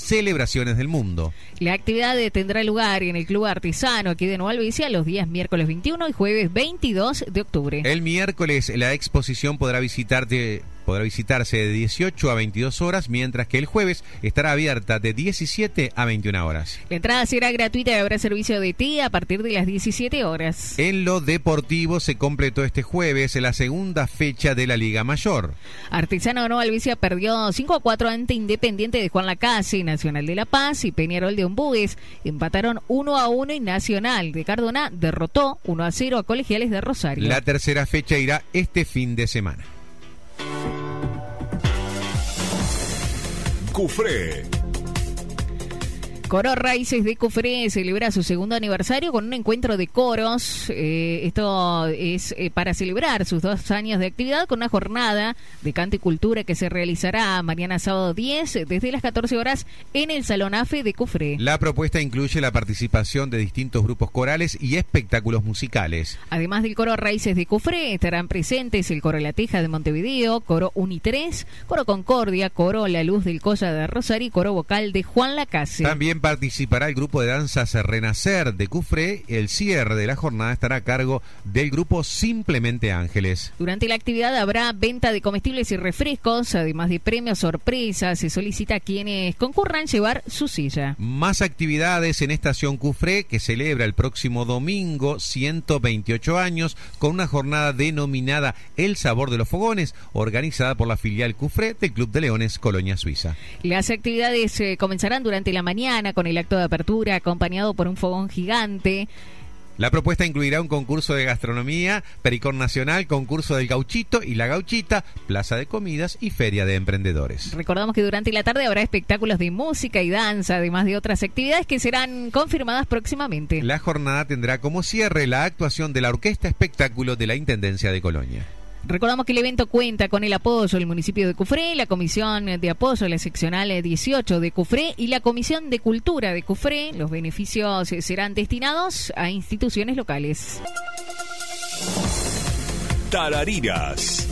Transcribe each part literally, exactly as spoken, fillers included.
celebraciones del mundo. La actividad tendrá lugar en el Club Artesano aquí de Nueva Albesia los días miércoles veintiuno y jueves veintidós de octubre. El miércoles la exposición podrá visitarte Podrá visitarse de dieciocho a veintidós horas, mientras que el jueves estará abierta de diecisiete a veintiuna horas. La entrada será gratuita y habrá servicio de té a partir de las diecisiete horas. En lo deportivo se completó este jueves la segunda fecha de la Liga Mayor. Artesano de Nueva Albesia perdió cinco a cuatro ante Independiente de Juan Lacase. Nacional de La Paz y Peñarol de Ombúes empataron uno a uno y Nacional de Cardona derrotó uno a cero a Colegiales de Rosario. La tercera fecha irá este fin de semana. Cufré. Coro Raíces de Cufré celebra su segundo aniversario con un encuentro de coros. Eh, esto es eh, para celebrar sus dos años de actividad con una jornada de canto y cultura que se realizará mañana sábado diez desde las catorce horas en el Salón AFE de Cufré. La propuesta incluye la participación de distintos grupos corales y espectáculos musicales. Además del Coro Raíces de Cufré estarán presentes el Coro La Teja de Montevideo, Coro Unitres, Coro Concordia, Coro La Luz del Colla de Rosario y Coro Vocal de Juan Lacase. También participará el grupo de danzas Renacer de Cufré. El cierre de la jornada estará a cargo del grupo Simplemente Ángeles. Durante la actividad habrá venta de comestibles y refrescos, además de premios sorpresas. Se solicita a quienes concurran llevar su silla. Más actividades en Estación Cufré, que celebra el próximo domingo ciento veintiocho años con una jornada denominada El Sabor de los Fogones, organizada por la filial Cufré del Club de Leones Colonia Suiza. Las actividades eh, comenzarán durante la mañana con el acto de apertura acompañado por un fogón gigante. La propuesta incluirá un concurso de gastronomía, pericón nacional, concurso del gauchito y la gauchita, plaza de comidas y feria de emprendedores. Recordamos que durante la tarde habrá espectáculos de música y danza, además de otras actividades que serán confirmadas próximamente. La jornada tendrá como cierre la actuación de la Orquesta Espectáculo de la Intendencia de Colonia. Recordamos que el evento cuenta con el apoyo del municipio de Cufré, la Comisión de Apoyo a la Seccional dieciocho de Cufré y la Comisión de Cultura de Cufré. Los beneficios serán destinados a instituciones locales. Tarariras.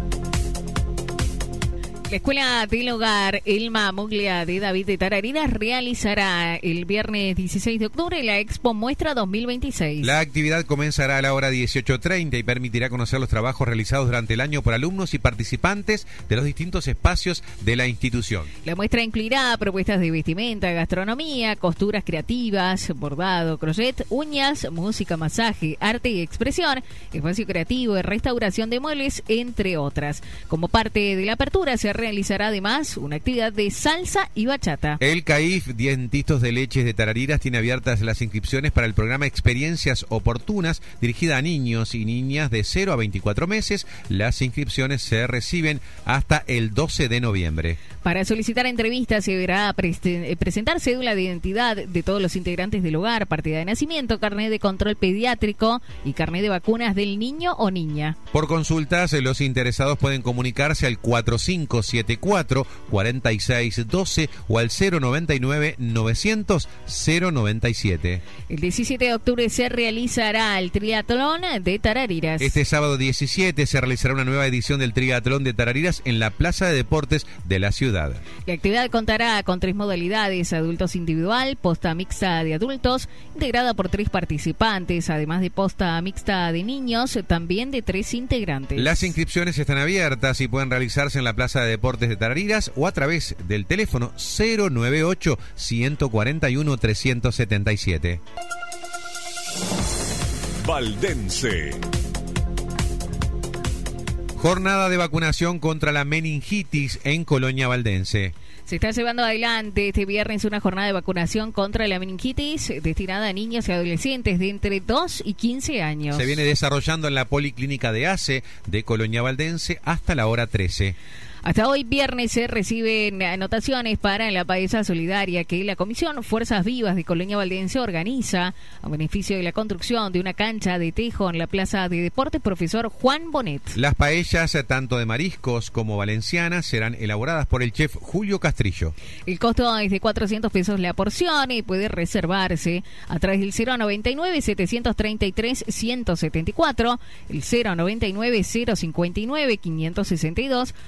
La Escuela del Hogar Elma Muglia de David de Tarariras realizará el viernes dieciséis de octubre la Expo Muestra dos mil veintiséis. La actividad comenzará a la hora dieciocho treinta y permitirá conocer los trabajos realizados durante el año por alumnos y participantes de los distintos espacios de la institución. La muestra incluirá propuestas de vestimenta, gastronomía, costuras creativas, bordado, crochet, uñas, música, masaje, arte y expresión, espacio creativo, restauración de muebles, entre otras. Como parte de la apertura se realizará además una actividad de salsa y bachata. El CAIF Dientistas de Leches de Tarariras tiene abiertas las inscripciones para el programa Experiencias Oportunas, dirigida a niños y niñas de cero a veinticuatro meses. Las inscripciones se reciben hasta el doce de noviembre. Para solicitar entrevistas se deberá pre- presentar cédula de identidad de todos los integrantes del hogar, partida de nacimiento, carnet de control pediátrico y carnet de vacunas del niño o niña. Por consultas, los interesados pueden comunicarse al cuatro cinco siete cuatro, cuatro seis uno dos o al cero noventa y nueve, novecientos, cero noventa y siete. El diecisiete de octubre se realizará el triatlón de Tarariras. Este sábado diecisiete se realizará una nueva edición del triatlón de Tarariras en la Plaza de Deportes de la ciudad. La actividad contará con tres modalidades: adultos individual, posta mixta de adultos, integrada por tres participantes, además de posta mixta de niños, también de tres integrantes. Las inscripciones están abiertas y pueden realizarse en la Plaza de Deportes de Tarariras o a través del teléfono cero noventa y ocho, ciento cuarenta y uno, trescientos setenta y siete. Valdense. Jornada de vacunación contra la meningitis en Colonia Valdense. Se está llevando adelante este viernes una jornada de vacunación contra la meningitis destinada a niños y adolescentes de entre dos y quince años. Se viene desarrollando en la Policlínica de ACE de Colonia Valdense hasta la hora trece. Hasta hoy viernes se reciben anotaciones para la paesa solidaria que la Comisión Fuerzas Vivas de Colonia Valdense organiza a beneficio de la construcción de una cancha de tejo en la Plaza de Deportes Profesor Juan Bonet. Las paellas, tanto de mariscos como valencianas, serán elaboradas por el chef Julio Castrillo. El costo es de cuatrocientos pesos la porción y puede reservarse a través del cero noventa y nueve, setecientos treinta y tres, ciento setenta y cuatro, el cero noventa y nueve, cero cincuenta y nueve, quinientos sesenta y dos o el cero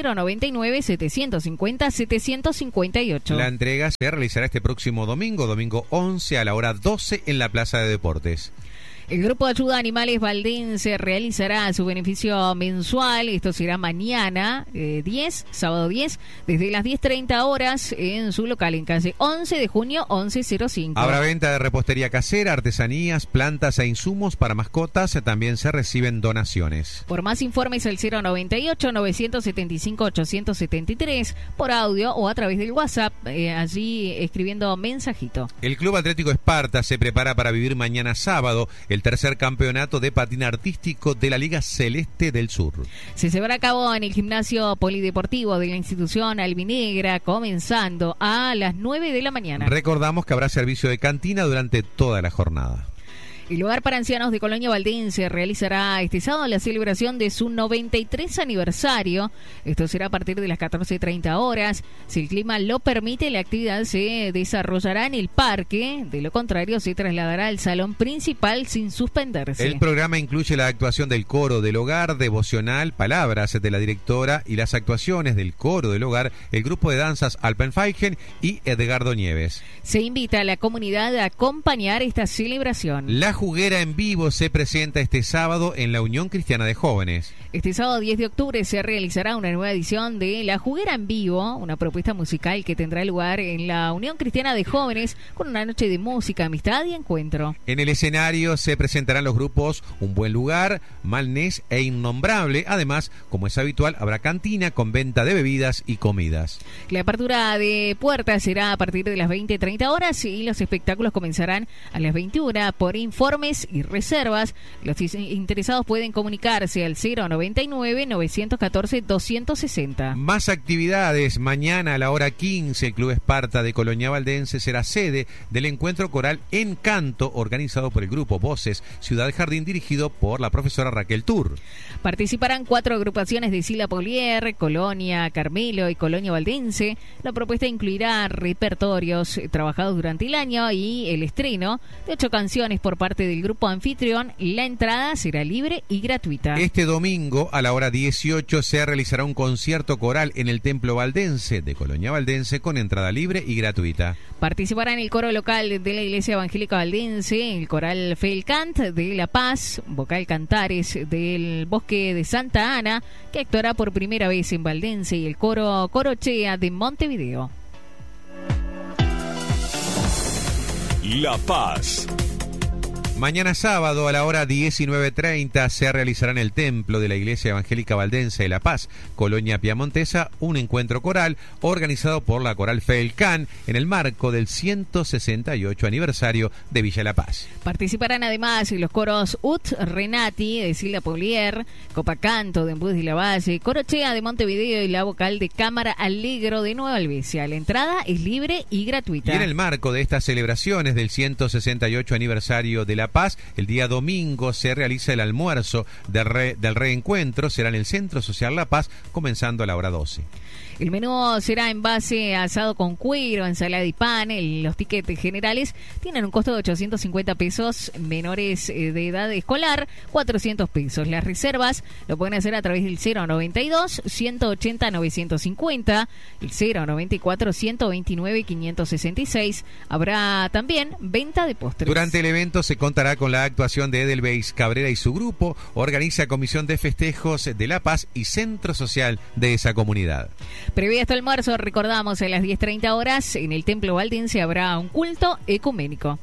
cero noventa y nueve, setecientos cincuenta, setecientos cincuenta y ocho. La entrega se realizará este próximo domingo, domingo once a la hora doce en la Plaza de Deportes. El Grupo de Ayuda a Animales Valdense realizará su beneficio mensual. Esto será mañana eh, diez, sábado diez, desde las diez treinta horas en su local en calle once de junio, once cero cinco. Habrá venta de repostería casera, artesanías, plantas e insumos para mascotas. También se reciben donaciones. Por más informes al cero noventa y ocho, novecientos setenta y cinco, ochocientos setenta y tres por audio o a través del WhatsApp, eh, allí escribiendo mensajito. El Club Atlético Esparta se prepara para vivir mañana sábado el tercer campeonato de patín artístico de la Liga Celeste del Sur. Se llevará a cabo en el gimnasio polideportivo de la institución albinegra, comenzando a las nueve de la mañana. Recordamos que habrá servicio de cantina durante toda la jornada. El Hogar para Ancianos de Colonia Valdense realizará este sábado la celebración de su noventa y tres aniversario. Esto será a partir de las catorce treinta horas. Si el clima lo permite, la actividad se desarrollará en el parque. De lo contrario, se trasladará al salón principal sin suspenderse. El programa incluye la actuación del coro del hogar, devocional, palabras de la directora y las actuaciones del coro del hogar, el grupo de danzas Alpenfeigen y Edgardo Nieves. Se invita a la comunidad a acompañar esta celebración. La juguera en vivo se presenta este sábado en la Unión Cristiana de Jóvenes. Este sábado diez de octubre se realizará una nueva edición de La Juguera en Vivo, una propuesta musical que tendrá lugar en la Unión Cristiana de Jóvenes con una noche de música, amistad y encuentro. En el escenario se presentarán los grupos Un Buen Lugar, Malnés e Innombrable. Además, como es habitual, habrá cantina con venta de bebidas y comidas. La apertura de puertas será a partir de las veinte treinta horas y los espectáculos comenzarán a las veintiuna. Por informes y reservas, los interesados pueden comunicarse al cero noventa y nueve, novecientos catorce, doscientos sesenta. Más actividades. Mañana a la hora quince, el Club Esparta de Colonia Valdense será sede del encuentro coral En Canto, organizado por el grupo Voces Ciudad Jardín, dirigido por la profesora Raquel Tur. Participarán cuatro agrupaciones de Sila Polier, Colonia Carmelo y Colonia Valdense. La propuesta incluirá repertorios trabajados durante el año y el estreno de ocho canciones por parte del grupo anfitrión. La entrada será libre y gratuita. Este domingo a la hora dieciocho se realizará un concierto coral en el Templo Valdense de Colonia Valdense con entrada libre y gratuita. Participará en el coro local de la Iglesia Evangélica Valdense, el coral Felcant de La Paz, vocal Cantares del Bosque de Santa Ana, que actuará por primera vez en Valdense, y el coro Corochea de Montevideo. La Paz. Mañana sábado a la hora diecinueve treinta se realizará en el templo de la Iglesia Evangélica Valdense de La Paz, Colonia Piamontesa, un encuentro coral organizado por la Coral Felcán en el marco del ciento sesenta y ocho aniversario de Villa La Paz. Participarán además los coros Ut Renati de Sila Polier, Copacanto de Embús de la Valle, Corochea de Montevideo y la vocal de Cámara Alegro de Nueva Albesia. La entrada es libre y gratuita. Y en el marco de estas celebraciones del ciento sesenta y ocho aniversario de La Paz, el día domingo se realiza el almuerzo del, re, del reencuentro, será en el Centro Social La Paz, comenzando a la hora doce. El menú será en base a asado con cuero, ensalada y pan. El, los tickets generales tienen un costo de ochocientos cincuenta pesos, menores eh, de edad escolar, cuatrocientos pesos. Las reservas lo pueden hacer a través del cero noventa y dos, ciento ochenta, novecientos cincuenta, el cero noventa y cuatro, ciento veintinueve, quinientos sesenta y seis. Habrá también venta de postres. Durante el evento se contará con la actuación de Edelweiss Cabrera y su grupo. Organiza Comisión de Festejos de La Paz y Centro Social de esa comunidad. Previo a este almuerzo, recordamos, a las diez treinta horas en el Templo Valdense habrá un culto ecuménico.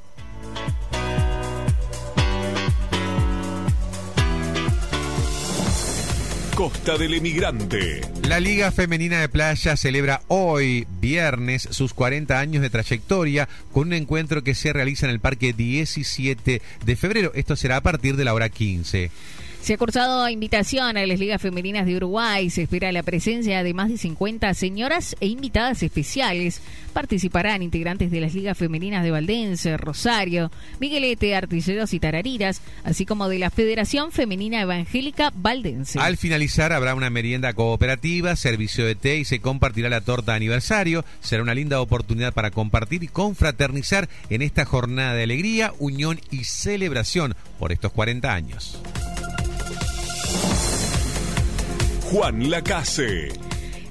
Costa del Emigrante. La Liga Femenina de Playa celebra hoy, viernes, sus cuarenta años de trayectoria con un encuentro que se realiza en el Parque diecisiete de febrero. Esto será a partir de la hora quince. Se ha cursado invitación a las ligas femeninas de Uruguay. Se espera la presencia de más de cincuenta señoras e invitadas especiales. Participarán integrantes de las ligas femeninas de Valdense, Rosario, Miguelete, Artilleros y Tarariras, así como de la Federación Femenina Evangélica Valdense. Al finalizar habrá una merienda cooperativa, servicio de té y se compartirá la torta de aniversario. Será una linda oportunidad para compartir y confraternizar en esta jornada de alegría, unión y celebración por estos cuarenta años. Juan Lacase.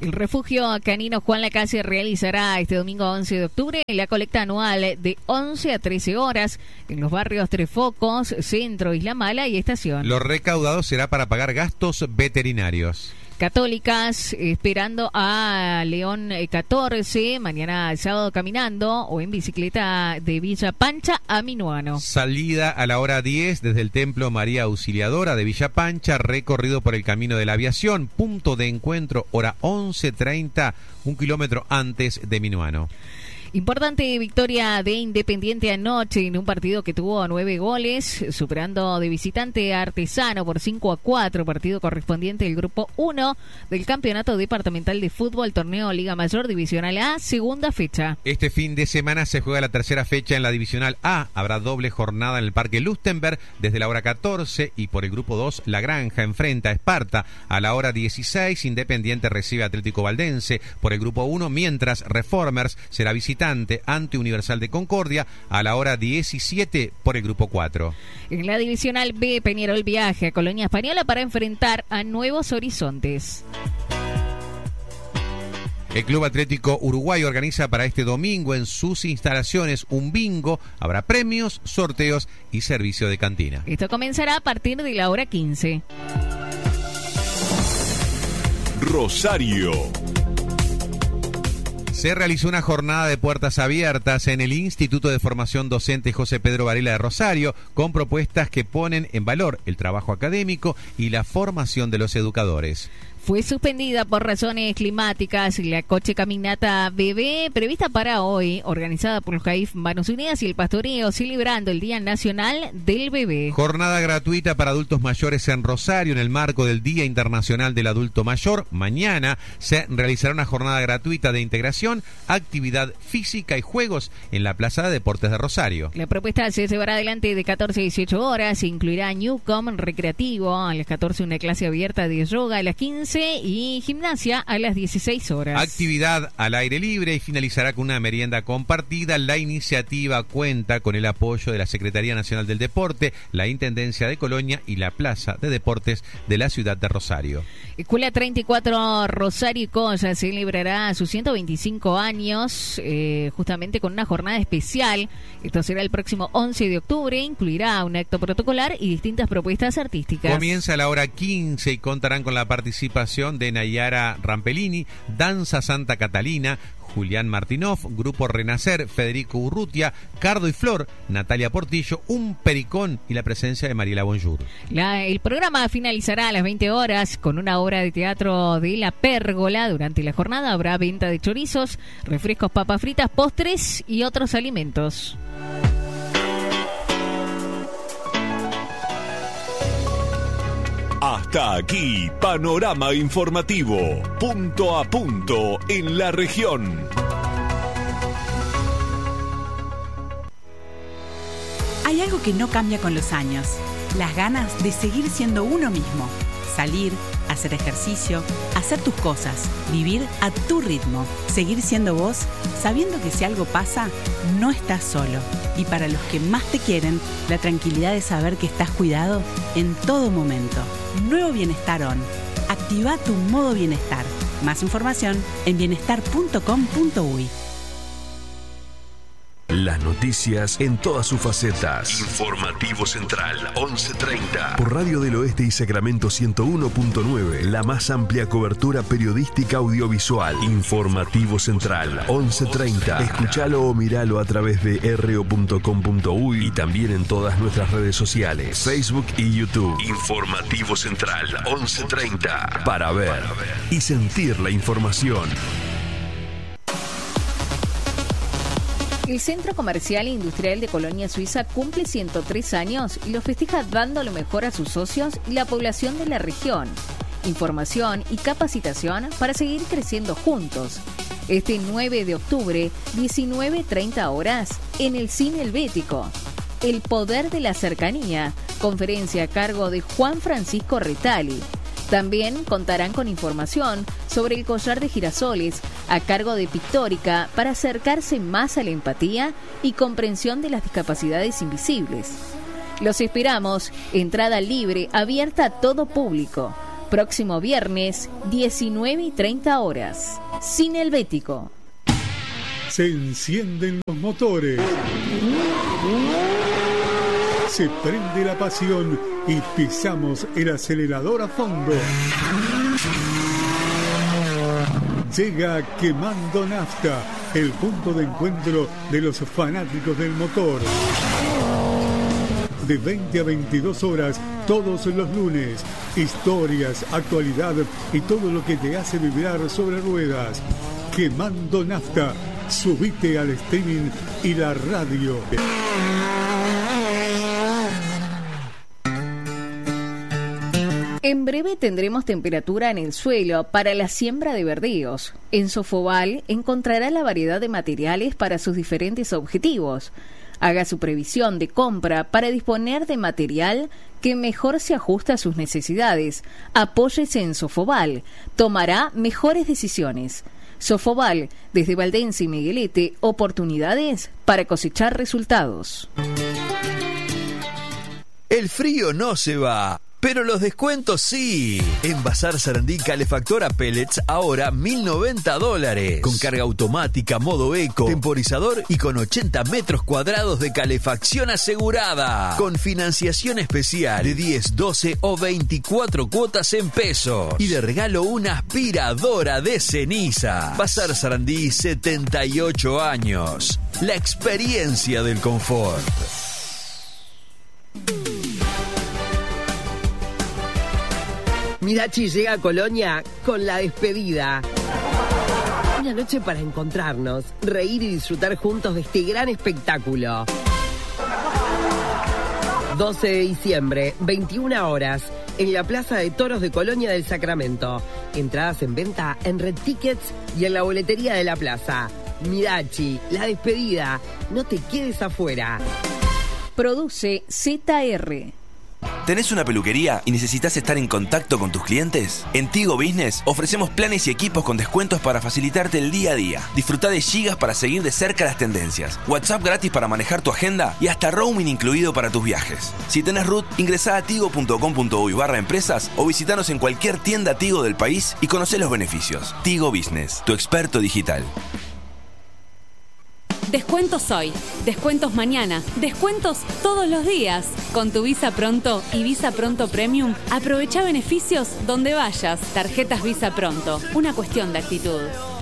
El refugio canino Juan Lacase realizará este domingo once de octubre la colecta anual de once a trece horas en los barrios Tres Focos, Centro, Isla Mala y Estación. Lo recaudado será para pagar gastos veterinarios. Católicas esperando a León catorce, mañana sábado caminando o en bicicleta de Villa Pancha a Minuano. Salida a la hora diez desde el Templo María Auxiliadora de Villa Pancha, recorrido por el Camino de la Aviación, punto de encuentro hora once treinta, un kilómetro antes de Minuano. Importante victoria de Independiente anoche en un partido que tuvo nueve goles, superando de visitante a Artesano por cinco a cuatro, partido correspondiente del grupo uno del Campeonato Departamental de Fútbol, torneo Liga Mayor Divisional A, segunda fecha. Este fin de semana se juega la tercera fecha en la Divisional A. Habrá doble jornada en el Parque Lustenberg desde la hora catorce y por el grupo dos La Granja enfrenta a Esparta. A la hora dieciséis Independiente recibe a Atlético Valdense por el grupo uno, mientras Reformers será visitante ante Universal de Concordia a la hora diecisiete por el grupo cuatro. En la Divisional B, Peñarol viaja a Colonia Española para enfrentar a Nuevos Horizontes. El Club Atlético Uruguay organiza para este domingo en sus instalaciones un bingo. Habrá premios, sorteos y servicio de cantina. Esto comenzará a partir de la hora quince. Rosario. Se realizó una jornada de puertas abiertas en el Instituto de Formación Docente José Pedro Varela de Rosario, con propuestas que ponen en valor el trabajo académico y la formación de los educadores. Fue suspendida por razones climáticas la coche caminata bebé prevista para hoy, organizada por los CAIF Manos Unidas y el Pastoreo, celebrando el Día Nacional del Bebé. Jornada gratuita para adultos mayores en Rosario en el marco del Día Internacional del Adulto Mayor. Mañana se realizará una jornada gratuita de integración, actividad física y juegos en la Plaza de Deportes de Rosario. La propuesta se llevará adelante de catorce a dieciocho horas, incluirá Newcom recreativo, a las catorce una clase abierta de yoga, a las quince y gimnasia a las dieciséis horas. Actividad al aire libre y finalizará con una merienda compartida. La iniciativa cuenta con el apoyo de la Secretaría Nacional del Deporte, la Intendencia de Colonia y la Plaza de Deportes de la ciudad de Rosario. Escuela treinta y cuatro Rosario y Cosa celebrará sus ciento veinticinco años eh, justamente con una jornada especial. Esto será el próximo once de octubre, incluirá un acto protocolar y distintas propuestas artísticas. Comienza a la hora quince y contarán con la participación de Nayara Rampellini, Danza Santa Catalina, Julián Martinov, Grupo Renacer, Federico Urrutia, Cardo y Flor, Natalia Portillo, Un Pericón y la presencia de Mariela Bonjour. La, el programa finalizará a las veinte horas con una obra de teatro de La Pérgola. Durante la jornada habrá venta de chorizos, refrescos, papas fritas, postres y otros alimentos. Hasta aquí, Panorama Informativo, punto a punto en la región. Hay algo que no cambia con los años, las ganas de seguir siendo uno mismo, salir, hacer ejercicio, hacer tus cosas, vivir a tu ritmo, seguir siendo vos, sabiendo que si algo pasa, no estás solo. Y para los que más te quieren, la tranquilidad de saber que estás cuidado en todo momento. Nuevo Bienestar On. Activa tu modo bienestar. Más información en bienestar punto com punto uy. Las noticias en todas sus facetas. Informativo Central, once treinta. Por Radio del Oeste y Sacramento ciento uno punto nueve. La más amplia cobertura periodística audiovisual. Informativo Central, once treinta. Escuchalo o miralo a través de r o punto com punto uy y también en todas nuestras redes sociales, Facebook y YouTube. Informativo Central, once treinta. Para ver y sentir la información. El Centro Comercial e Industrial de Colonia Suiza cumple ciento tres años y lo festeja dando lo mejor a sus socios y la población de la región. Información y capacitación para seguir creciendo juntos. Este nueve de octubre, diecinueve treinta horas, en el Cine Helvético. El poder de la cercanía, conferencia a cargo de Juan Francisco Retali. También contarán con información sobre el collar de girasoles a cargo de Pictórica para acercarse más a la empatía y comprensión de las discapacidades invisibles. Los esperamos, entrada libre, abierta a todo público. Próximo viernes, diecinueve y treinta horas. Cine Helvético. Se encienden los motores. Se prende la pasión y pisamos el acelerador a fondo. Llega Quemando Nafta, el punto de encuentro de los fanáticos del motor. De veinte a veintidós horas, todos los lunes. Historias, actualidad y todo lo que te hace vibrar sobre ruedas. Quemando Nafta. Subite al streaming y la radio. En breve tendremos temperatura en el suelo para la siembra de verdíos. En Sofobal encontrará la variedad de materiales para sus diferentes objetivos. Haga su previsión de compra para disponer de material que mejor se ajusta a sus necesidades. Apóyese en Sofobal. Tomará mejores decisiones. Sofobal, desde Valdense y Miguelete, oportunidades para cosechar resultados. El frío no se va, pero los descuentos sí. En Bazar Sarandí, calefactora pellets, ahora mil noventa dólares. Con carga automática, modo eco, temporizador y con ochenta metros cuadrados de calefacción asegurada. Con financiación especial de diez, doce o veinticuatro cuotas en pesos. Y de regalo una aspiradora de ceniza. Bazar Sarandí, setenta y ocho años. La experiencia del confort. Mirachi llega a Colonia con La Despedida. Una noche para encontrarnos, reír y disfrutar juntos de este gran espectáculo. doce de diciembre, veintiuna horas, en la Plaza de Toros de Colonia del Sacramento. Entradas en venta en Red Tickets y en la boletería de la plaza. Mirachi, La Despedida. No te quedes afuera. Produce Z R. ¿Tenés una peluquería y necesitas estar en contacto con tus clientes? En Tigo Business ofrecemos planes y equipos con descuentos para facilitarte el día a día. Disfruta de gigas para seguir de cerca las tendencias, WhatsApp gratis para manejar tu agenda y hasta roaming incluido para tus viajes. Si tenés R U T, ingresá a tigo punto com punto uy barra empresas o visitanos en cualquier tienda Tigo del país y conocé los beneficios. Tigo Business, tu experto digital. Descuentos hoy, descuentos mañana, descuentos todos los días. Con tu Visa Pronto y Visa Pronto Premium, aprovecha beneficios donde vayas. Tarjetas Visa Pronto, una cuestión de actitud.